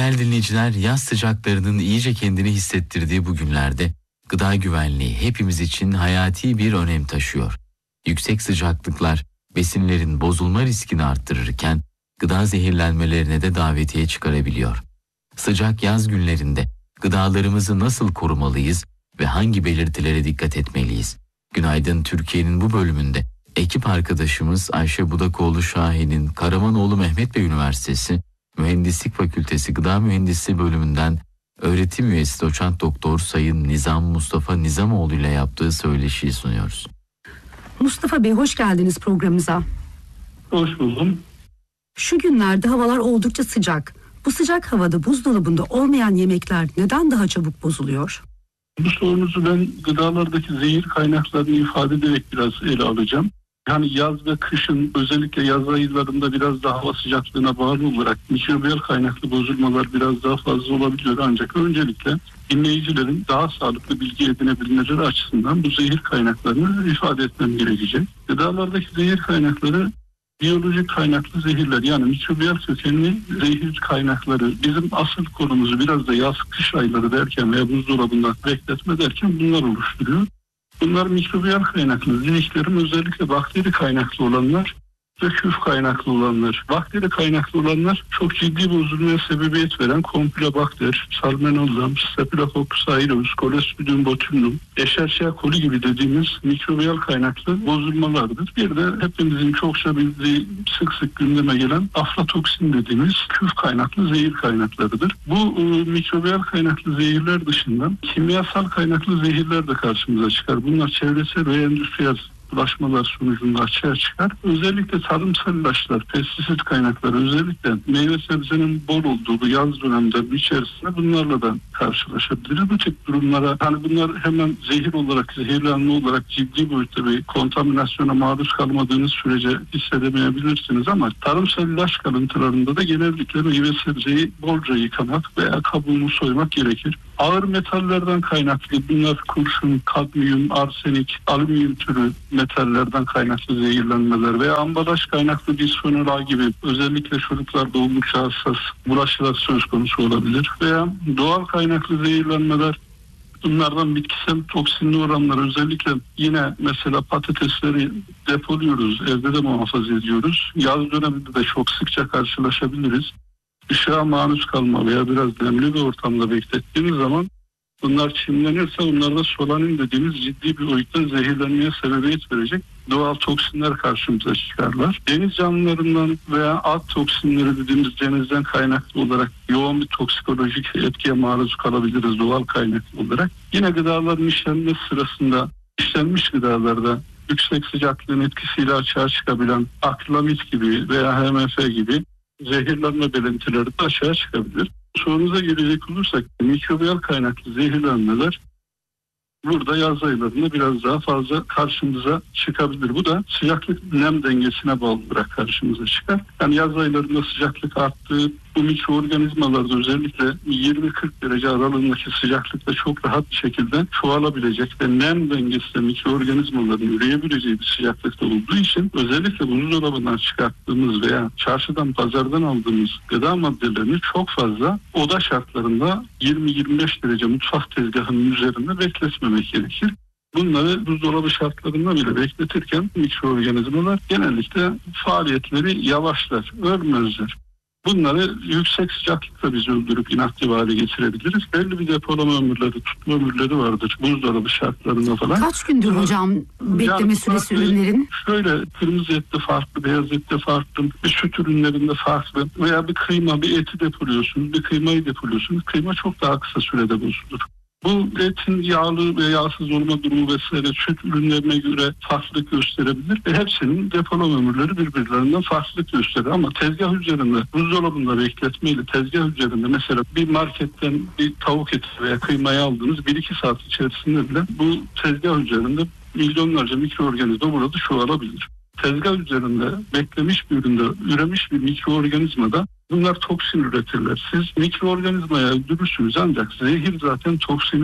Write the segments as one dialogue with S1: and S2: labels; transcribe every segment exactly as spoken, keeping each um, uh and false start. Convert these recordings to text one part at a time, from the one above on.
S1: Değerli dinleyiciler, yaz sıcaklarının iyice kendini hissettirdiği bu günlerde gıda güvenliği hepimiz için hayati bir önem taşıyor. Yüksek sıcaklıklar besinlerin bozulma riskini arttırırken gıda zehirlenmelerine de davetiye çıkarabiliyor. Sıcak yaz günlerinde gıdalarımızı nasıl korumalıyız ve hangi belirtilere dikkat etmeliyiz? Günaydın Türkiye'nin bu bölümünde ekip arkadaşımız Ayşe Budakoğlu Şahin'in Karamanoğlu Mehmet Bey Üniversitesi Mühendislik Fakültesi Gıda Mühendisliği bölümünden öğretim üyesi doçent doktor Sayın Nizam Mustafa Nizamoğlu ile yaptığı söyleşiyi sunuyoruz.
S2: Mustafa Bey, hoş geldiniz programımıza.
S3: Hoş buldum.
S2: Şu günlerde havalar oldukça sıcak. Bu sıcak havada buzdolabında olmayan yemekler neden daha çabuk bozuluyor?
S3: Bu sorunuzu ben gıdalardaki zehir kaynaklarını ifade ederek biraz ele alacağım. Yani yaz ve kışın, özellikle yaz aylarında biraz daha hava sıcaklığına bağlı olarak mikrobiyal kaynaklı bozulmalar biraz daha fazla olabiliyor. Ancak öncelikle dinleyicilerin daha sağlıklı bilgi edinebilmeleri açısından bu zehir kaynaklarını ifade etmem gerekecek. Gıdalardaki zehir kaynakları biyolojik kaynaklı zehirler, yani mikrobiyal kökenli zehir kaynakları. Bizim asıl konumuzu biraz da yaz kış ayları derken veya buzdolabında bekletme derken bunlar oluşturuyor. Bunlar mikrobiyal kaynaklı zehirlerin özellikle bakteri kaynaklı olanlar ve küf kaynaklı olanlar. Bakteri kaynaklı olanlar çok ciddi bozulmaya sebebiyet veren Campylobacter, Salmonella, Staphylococcus aureus, Clostridium botulinum, Escherichia coli gibi dediğimiz mikrobiyal kaynaklı bozulmalardır. Bir de hepimizin çokça bildiği, sık sık gündeme gelen aflatoksin dediğimiz küf kaynaklı zehir kaynaklarıdır. Bu e, mikrobiyal kaynaklı zehirler dışında kimyasal kaynaklı zehirler de karşımıza çıkar. Bunlar çevresel ve endüstriyel ulaşmalar sonucunda açığa çıkar. Özellikle tarımsal ilaçlar, pestisit kaynakları, özellikle meyve sebzenin bol olduğu bu yaz dönemlerinin içerisinde bunlarla da karşılaşabiliriz. Bu tip durumlara, hani bunlar hemen zehir olarak, zehirlenme olarak ciddi boyutta bir kontaminasyona maruz kalmadığınız sürece hissedemeyebilirsiniz ama tarımsal ilaç kalıntılarında da genellikle meyve sebzeyi bolca yıkamak veya kabuğunu soymak gerekir. Ağır metallerden kaynaklı, bunlar kurşun, kadmiyum, arsenik, alüminyum türü metallerden kaynaklı zehirlenmeler veya ambalaj kaynaklı bisfenol A gibi özellikle çocuklarda oldukça hassas bulaşılar söz konusu olabilir. Veya doğal kaynaklı zehirlenmeler, bunlardan bitkisel toksinli oranlar, özellikle yine mesela patatesleri depoluyoruz, evde de muhafaza ediyoruz. Yaz döneminde de çok sıkça karşılaşabiliriz. Işığa maruz kalma veya biraz nemli bir ortamda beklettiğimiz zaman bunlar çimlenirse onlarda solanin dediğimiz ciddi bir boyutta zehirlenmeye sebebiyet verecek doğal toksinler karşımıza çıkarlar. Deniz canlılarından veya alt toksinleri dediğimiz denizden kaynaklı olarak yoğun bir toksikolojik etkiye maruz kalabiliriz doğal kaynaklı olarak. Yine gıdaların işlenme sırasında işlenmiş gıdalarda yüksek sıcaklığın etkisiyle açığa çıkabilen akrilamit gibi veya H M F gibi zehirlenme belirtileri de aşağı çıkabilir. Sorunuza gelecek olursak mikrobiyal kaynaklı zehirlenmeler burada yaz aylarında biraz daha fazla karşımıza çıkabilir. Bu da sıcaklık nem dengesine bağlı olarak karşımıza çıkar. Yani yaz aylarında sıcaklık arttığı, bu mikroorganizmalarda özellikle yirmi kırk derece aralığındaki sıcaklıkta çok rahat bir şekilde çoğalabilecek ve nem dengesinde mikroorganizmaların üreyebileceği bir sıcaklıkta olduğu için özellikle buzdolabından çıkarttığımız veya çarşıdan, pazardan aldığımız gıda maddelerini çok fazla oda şartlarında yirmi yirmi beş derece mutfak tezgahının üzerinde bekletmemek gerekir. Bunları buzdolabı şartlarında bile bekletirken mikroorganizmalar genellikle faaliyetleri yavaşlar, ölmezler. Bunları yüksek sıcaklıkla biz öldürüp inaktif hale getirebiliriz. Belli bir depolama ömürleri, tutma ömürleri vardır buzdolabı şartlarında falan.
S2: Kaç gündür hocam bekleme yani süresi ürünlerin?
S3: Şöyle, kırmızı ette farklı, beyaz ette farklı, bir süt ürünlerinde farklı veya bir kıyma, bir eti depoluyorsunuz, bir kıymayı depoluyorsunuz. Kıyma çok daha kısa sürede bozulur. Bu etin yağlı ve yağsız olma durumu vesaire süt ürünlerine göre farklılık gösterebilir ve hepsinin depolama ömürleri birbirlerinden farklılık gösterir. Ama tezgah üzerinde, buzdolabında bekletmeyle tezgah üzerinde mesela bir marketten bir tavuk eti veya kıymayı aldığınız bir iki saat içerisinde bile bu tezgah üzerinde milyonlarca mikroorganizma burada çoğalabilir. Tezgah üzerinde beklemiş bir üründe üremiş bir mikroorganizmada bunlar toksin üretirler. Siz mikroorganizmaya öldürürsünüz ancak zehir zaten toksinidir.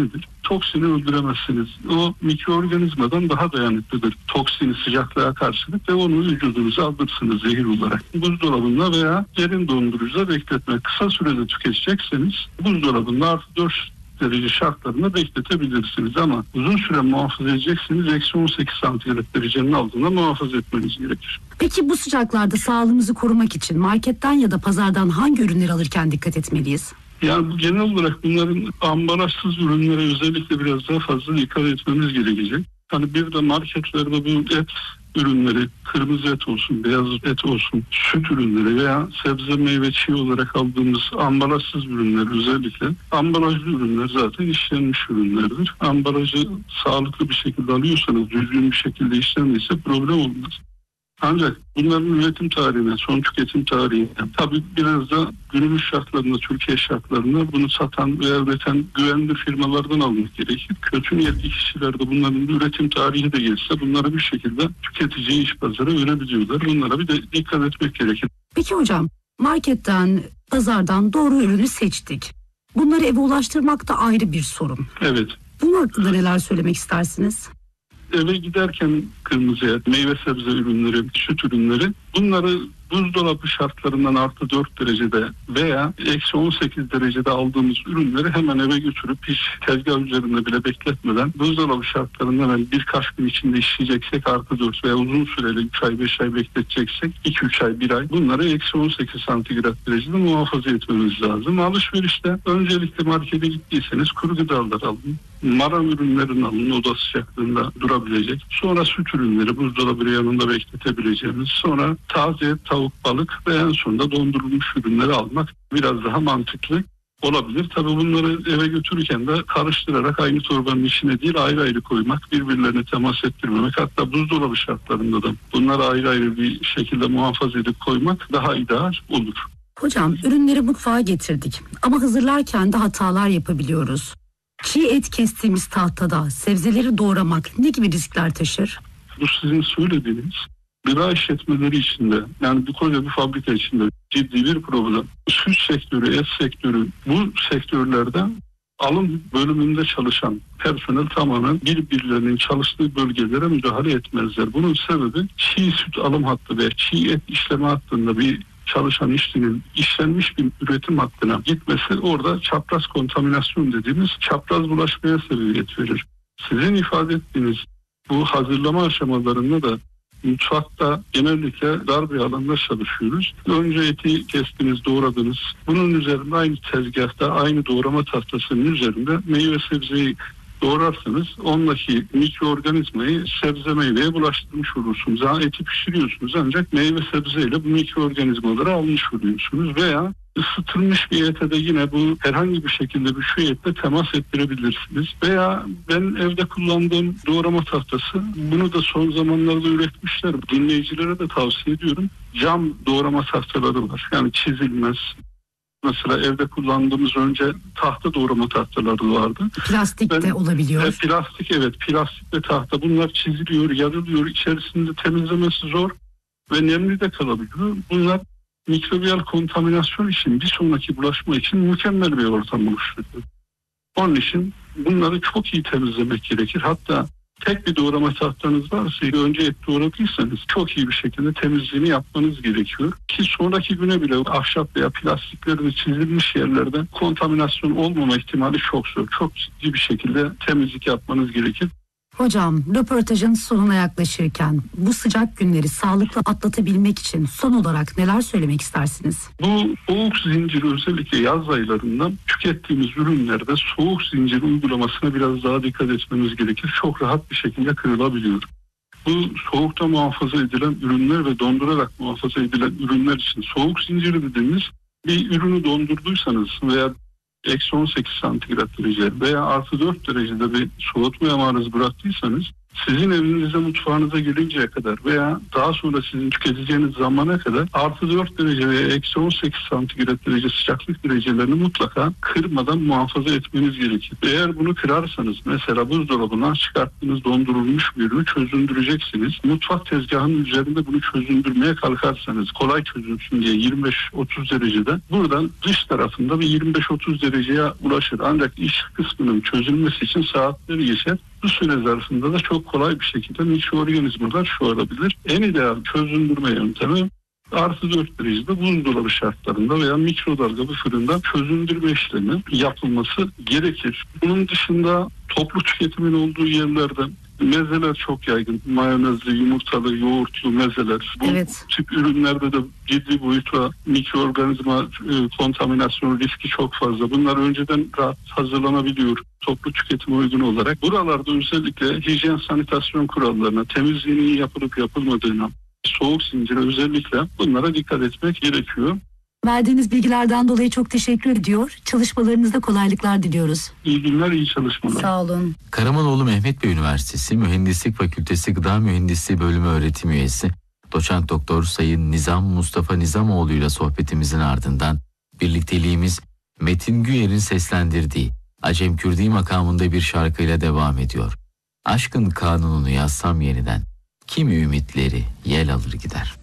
S3: toksini öldüremezsiniz. O mikroorganizmadan daha dayanıklıdır toksini sıcaklığa karşılık ve onu vücudunuza alırsınız zehir olarak. Buzdolabında veya derin dondurucuda bekletmek. Kısa sürede tüketecekseniz buzdolabında artı dört derece şartlarında bekletebilirsiniz ama uzun süre muhafaza edeceksiniz. Eksi on sekiz santigrat derecenin altında muhafaza etmeniz gerekir.
S2: Peki bu sıcaklarda sağlığımızı korumak için marketten ya da pazardan hangi ürünleri alırken dikkat etmeliyiz?
S3: Yani bu genel olarak bunların ambalajsız ürünlere özellikle biraz daha fazla dikkat etmemiz gerekecek. Hani bir de marketlerde bu et ürünleri, kırmızı et olsun, beyaz et olsun, süt ürünleri veya sebze meyve çiğ olarak aldığımız ambalajsız ürünler, özellikle ambalajlı ürünler zaten işlenmiş ürünlerdir. Ambalajı sağlıklı bir şekilde alıyorsanız, düzgün bir şekilde işlenmişse problem olmaz. Ancak bunların üretim tarihine, son tüketim tarihine, tabii biraz da günümüz şartlarında, Türkiye şartlarında bunu satan veya üreten güvenilir firmalardan almak gerekir. Kötü niyetli kişiler de bunların üretim tarihi de geçse bunları bir şekilde tüketiciye, iş pazara verebiliyorlar. Bunlara bir de dikkat etmek gerekir.
S2: Peki hocam, marketten, pazardan doğru ürünü seçtik. Bunları eve ulaştırmak da ayrı bir sorun.
S3: Evet.
S2: Bunun hakkında neler söylemek istersiniz?
S3: Eve giderken kırmızı et, meyve sebze ürünleri, süt ürünleri bunları buzdolabı şartlarından artı dört derecede veya eksi on sekiz derecede aldığımız ürünleri hemen eve götürüp hiç tezgah üzerinde bile bekletmeden buzdolabı şartlarında hemen birkaç gün içinde işleyeceksek artı dört veya uzun süreli üç ay beş ay bekleteceksek iki üç ay bir ay bunları eksi on sekiz santigrat derecede muhafaza etmemiz lazım. Alışverişte öncelikle markete gittiyseniz kuru gıdalar alın. Maran ürünlerini alın, oda sıcaklığında durabilecek. Sonra süt ürünleri buzdolabı yanında bekletebileceğimiz. Sonra taze et, tavuk, balık ve en sonunda dondurulmuş ürünleri almak biraz daha mantıklı olabilir. Tabii bunları eve götürürken de karıştırarak aynı torbanın içine değil ayrı ayrı koymak, birbirlerine temas ettirmemek. Hatta buzdolabı şartlarında da bunları ayrı ayrı bir şekilde muhafaza edip koymak daha ideal olur.
S2: Hocam, ürünleri mutfağa getirdik ama hazırlarken de hatalar yapabiliyoruz. Çiğ et kestiğimiz tahtada sebzeleri doğramak ne gibi riskler taşır?
S3: Bu sizin söylediğiniz gıda işletmeleri içinde, yani bu koca bir fabrika içinde ciddi bir problem. Süt sektörü, et sektörü, bu sektörlerde alım bölümünde çalışan personel tamamen birbirlerinin çalıştığı bölgelere müdahale etmezler. Bunun sebebi çiğ süt alım hattı ve çiğ et işleme hattında bir çalışan işçinin işlenmiş bir üretim hattına gitmesi orada çapraz kontaminasyon dediğimiz çapraz bulaşmaya sebebiyet verir. Sizin ifade ettiğiniz bu hazırlama aşamalarında da mutfakta genellikle dar bir alanda çalışıyoruz. Önce eti kestiniz, doğradınız. Bunun üzerinde aynı tezgahta, aynı doğrama tahtasının üzerinde meyve sebzeyi doğrarsanız ondaki mikroorganizmayı sebze meyveye bulaştırmış olursunuz. Yani eti pişiriyorsunuz ancak meyve sebzeyle bu mikroorganizmaları almış oluyorsunuz veya ısıtılmış bir ete de yine bu herhangi bir şekilde bir şu etle temas ettirebilirsiniz. Veya ben evde kullandığım doğrama tahtası, bunu da son zamanlarda üretmişler. Dinleyicilere de tavsiye ediyorum. Cam doğrama tahtaları var. Yani çizilmez. Mesela evde kullandığımız önce tahta doğrama tahtaları vardı.
S2: Plastik de olabiliyor.
S3: E, plastik evet, plastik ve tahta bunlar çiziliyor, yarılıyor. İçerisinde temizlemesi zor ve nemli de kalabiliyor. Bunlar mikrobiyal kontaminasyon için, bir sonraki bulaşma için mükemmel bir ortam oluşturuyor. Onun için bunları çok iyi temizlemek gerekir. Hatta tek bir doğrama tahtanız varsa önce et doğradıysanız çok iyi bir şekilde temizliğini yapmanız gerekiyor. Ki sonraki güne bile ahşap veya plastiklerin çizilmiş yerlerde kontaminasyon olmama ihtimali çok zor. Çok ciddi bir şekilde temizlik yapmanız gerekir.
S2: Hocam, röportajın sonuna yaklaşırken bu sıcak günleri sağlıklı atlatabilmek için son olarak neler söylemek istersiniz?
S3: Bu soğuk zincir özellikle yaz aylarında tükettiğimiz ürünlerde soğuk zincir uygulamasına biraz daha dikkat etmemiz gerekir. Çok rahat bir şekilde kırılabiliyor. Bu soğukta muhafaza edilen ürünler ve dondurarak muhafaza edilen ürünler için soğuk zinciri dediğimiz bir ürünü dondurduysanız veya eksi on sekiz santigrat derece veya artı dört derecede bir soğutmaya maruz bıraktıysanız sizin evinize, mutfağınıza gelinceye kadar veya daha sonra sizin tüketeceğiniz zamana kadar artı dört derece veya eksi on sekiz santigrat derece sıcaklık derecelerini mutlaka kırmadan muhafaza etmeniz gerekir. Eğer bunu kırarsanız, mesela buzdolabından çıkarttığınız dondurulmuş bir ürünü çözündüreceksiniz. Mutfak tezgahının üzerinde bunu çözündürmeye kalkarsanız, kolay çözülsün diye yirmi beş otuz derecede, buradan dış tarafında bir yirmi beş otuz dereceye ulaşır. Ancak iç kısmının çözülmesi için saatleri geçer. Bu süre zarfında da çok kolay bir şekilde mikroorganizmalar çoğalabilir. En ideal çözündürme yöntemi artı dört derecede buzdolabı şartlarında veya mikrodalga bir fırında çözündürme işlemi yapılması gerekir. Bunun dışında toplu tüketimin olduğu yerlerde mezeler çok yaygın. Mayonezli, yumurtalı, yoğurtlu mezeler. Bu
S2: Evet.
S3: tip ürünlerde de ciddi boyutla mikroorganizma e, kontaminasyonu riski çok fazla. Bunlar önceden rahat hazırlanabiliyor toplu tüketime uygun olarak. Buralarda özellikle hijyen sanitasyon kurallarına, temizliğinin yapılıp yapılmadığına, soğuk zincire özellikle bunlara dikkat etmek gerekiyor.
S2: Verdiğiniz bilgilerden dolayı çok teşekkür ediyor. Çalışmalarınızda kolaylıklar diliyoruz.
S3: İyi günler, iyi çalışmalar.
S2: Sağ olun.
S1: Karamanoğlu Mehmet Bey Üniversitesi Mühendislik Fakültesi Gıda Mühendisliği Bölümü öğretim üyesi Doçent Doktor Sayın Nizam Mustafa Nizamoğlu ile sohbetimizin ardından birlikteliğimiz Metin Güyer'in seslendirdiği Acem Kürdi makamında bir şarkıyla devam ediyor. Aşkın kanununu yazsam yeniden, kimi ümitleri yel alır gider.